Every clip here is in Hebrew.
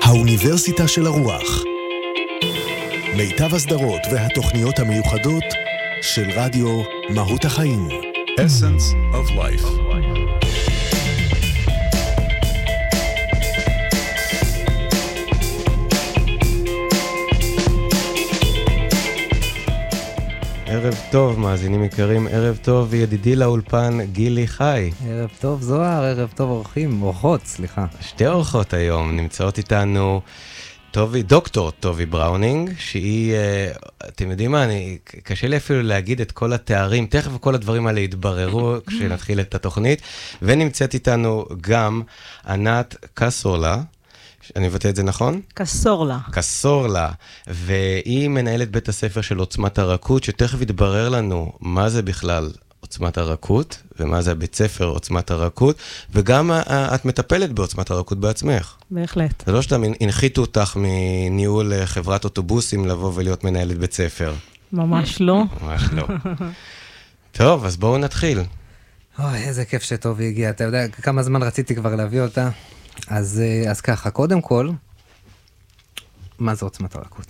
האוניברסיטה של הרוח. מיטב הסדרות והתוכניות המיוחדות של רדיו מהות החיים. Essence of Life. ערב טוב, מאזינים יקרים, ערב טוב ידידי לאולפן גילי חי. ערב טוב זוהר, ערב טוב אורחות, סליחה. שתי אורחות היום נמצאות איתנו דוקטור טובי בראונינג, שהיא, אתם יודעים מה, קשה לי אפילו להגיד את כל התארים, תכף כל הדברים האלה יתבררו כשנתחיל את התוכנית, ונמצאת איתנו גם ענת קסורלה, אני מבטא את זה נכון? קסורלה, והיא מנהלת בית הספר של עוצמת הרכות, שתכף יתברר לנו מה זה בכלל עוצמת הרכות, ומה זה הבית ספר עוצמת הרכות, וגם את מטפלת בעוצמת הרכות בעצמך. בהחלט. זה לא שאתה הנחיתו אותך מניהול חברת אוטובוסים לבוא ולהיות מנהלת בית ספר. ממש לא. ממש לא. טוב, אז בואו נתחיל. אוי, איזה כיף שטובי הגיע. אתה יודע, כמה זמן רציתי כבר להביא אותה. אז ככה, קודם כל, מה זה עוצמת הרכות?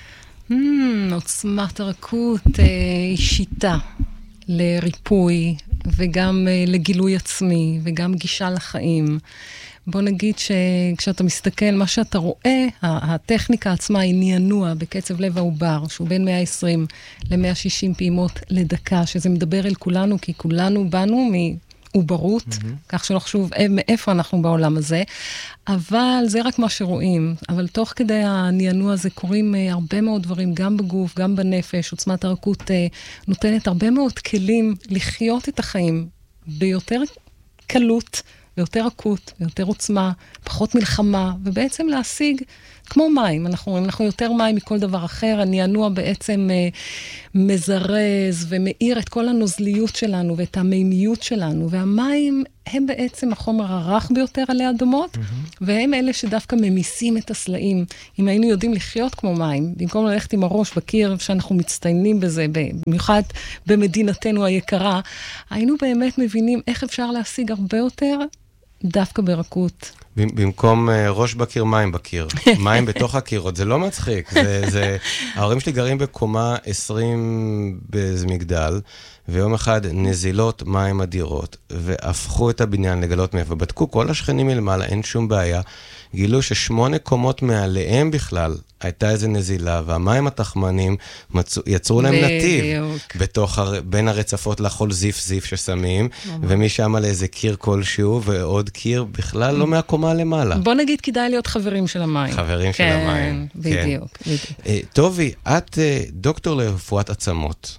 עוצמת הרכות היא שיטה לריפוי וגם לגילוי עצמי וגם גישה לחיים. בוא נגיד שכשאתה מסתכל, מה שאתה רואה, הטכניקה עצמה היא נענוע בקצב לב העובר, שהוא בין 120 ל-160 פעימות לדקה, שזה מדבר אל כולנו, כי כולנו באנו מעוברות, כך שלא חשוב מאיפה אנחנו בעולם הזה, אבל זה רק מה שרואים. אבל תוך כדי הנענוע הזה קורים הרבה מאוד דברים, גם בגוף, גם בנפש. עוצמת הרכות נותנת הרבה מאוד כלים לחיות את החיים ביותר קלות, ביותר רכות, ביותר עוצמה, פחות מלחמה, ובעצם להשיג כמו מים. אנחנו יותר מים מכל דבר אחר. הנענוע בעצם מזרז ומאיר את כל הנוזליות שלנו ואת המימיות שלנו, והמים הם בעצם החומר הרך ביותר עלי אדמות, והם אלה שדווקא ממיסים את הסלעים. אם היינו יודעים לחיות כמו מים, במקום ללכת עם הראש בקיר, שאנחנו מצטיינים בזה, במיוחד במדינתנו היקרה, היינו באמת מבינים איך אפשר להשיג הרבה יותר דווקא ברכות. במקום ראש בקיר, מים בקיר. מים בתוך הקירות, זה לא מצחיק. ההורים שלי גרים בקומה 20 באיזה מגדל, ויום אחד נזילות מים אדירות, והפכו את הבניין לגלות מאיפה. בדקו כל השכנים מלמעלה, אין שום בעיה. גילו ש8 קומות מעליהם בכלל הייתה איזו נזילה, והמים התחמנים יצרו להם נתיב בין הרצפות לכל זיף ששמים, ומשם לאיזה קיר כלשהו, ועוד קיר בכלל לא מהקומה למעלה. בוא נגיד, כדאי להיות חברים של המים. חברים של המים. כן, בדיוק. טובי, את דוקטור לרפואת עצמות.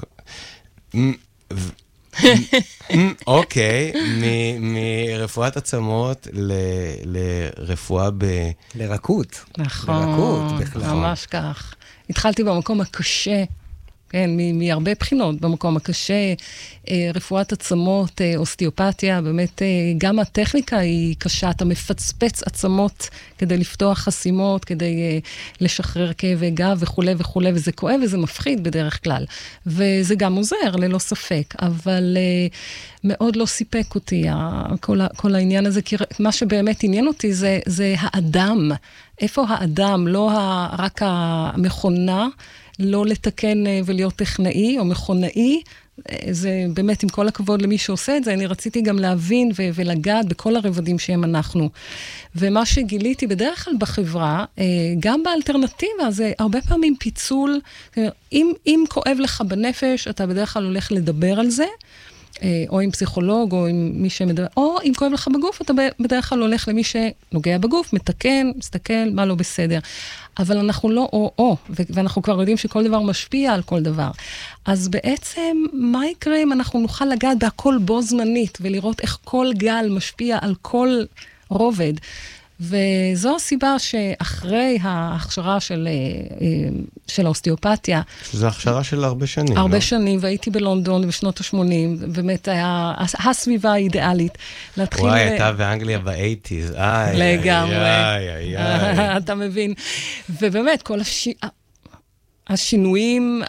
אוקיי, מרפואת עצמות לרפואה לרכות. נכון, ממש כך. התחלתי במקום הקשה, כן, מהרבה בחינות, במקום הקשה, רפואת עצמות, אוסטיופתיה, באמת גם הטכניקה היא קשה, אתה מפצפץ עצמות כדי לפתוח חסימות, כדי לשחרר כאבי גב וכו' וכו', וזה כואב וזה מפחיד בדרך כלל, וזה גם עוזר ללא ספק, אבל מאוד לא סיפק אותי כל העניין הזה, כי מה שבאמת עניין אותי זה האדם, איפה האדם, לא רק המכונה, לא לתקן ולהיות טכנאי או מכונאי, זה באמת עם כל הכבוד למי שעושה את זה, אני רציתי גם להבין ולגעת בכל הרבדים שהם אנחנו. ומה שגיליתי בדרך כלל בחברה, גם באלטרנטיבה, זה הרבה פעמים פיצול, אם כואב לך בנפש, אתה בדרך כלל הולך לדבר על זה, או עם פסיכולוג, או עם מי שמדבר, או אם כואב לך בגוף, אתה בדרך כלל הולך למי שנוגע בגוף, מתקן, מסתכל, מה לא בסדר. אבל אנחנו לא או, ואנחנו כבר יודעים שכל דבר משפיע על כל דבר. אז בעצם, מה יקרה אם אנחנו נוכל לגעת בהכל בו זמנית, ולראות איך כל גל משפיע על כל רובד? וזו הסיבה שאחרי ההכשרה של האוסטיופתיה, שזו הכשרה של הרבה שנים. הרבה שנים, והייתי בלונדון בשנות ה-80, באמת היה הסביבה האידיאלית. וואי, הייתה באנגליה ב-80s, לגמרי. אתה מבין. ובאמת, כל השינויים,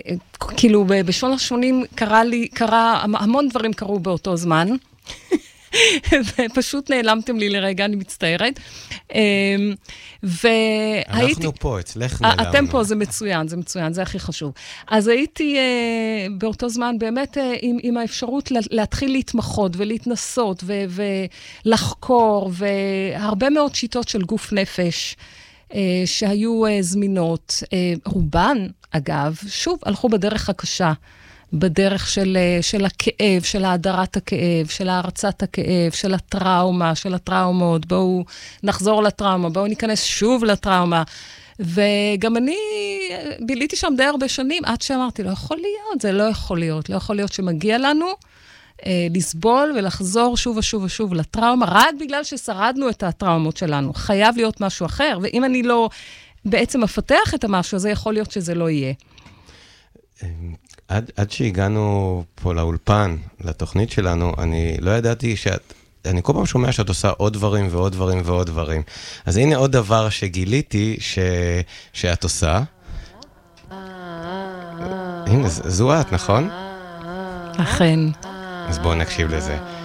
כאילו בשנות ה-80 קרה, המון דברים קרו באותו זמן, ופשוט נעלמתם לי לרגע, אני מצטערת. אנחנו פה, אצלך נעלמנו. אתם פה, זה מצוין, זה הכי חשוב. אז הייתי באותו זמן באמת עם האפשרות להתחיל להתמחות ולהתנסות ולחקור, והרבה מאוד שיטות של גוף נפש שהיו זמינות. רובן, אגב, שוב, הלכו בדרך הקשה. בדרך של הכאב, של ההדרת הכאב, של הערצת הכאב, של הטראומה, של הטראומות. בואו נחזור לטראומה, בואו ניכנס שוב לטראומה. וגם אני ביליתי שם די הרבה שנים, עד שאמרתי, לא יכול להיות, זה לא יכול להיות. לא יכול להיות שמגיע לנו לסבול ולחזור שוב ושוב ושוב לטראומה, רק בגלל ששרדנו את הטראומות שלנו. חייב להיות משהו אחר, ואם אני לא בעצם מפתח את המשהו הזה, יכול להיות שזה לא יהיה. עד שהגענו פה לאולפן, לתוכנית שלנו, אני לא ידעתי אני כל פעם שומע שאת עושה עוד דברים ועוד דברים ועוד דברים. אז הנה עוד דבר שגיליתי שאת עושה. הנה, זו את, נכון? אכן. אז בואו נקשיב לזה.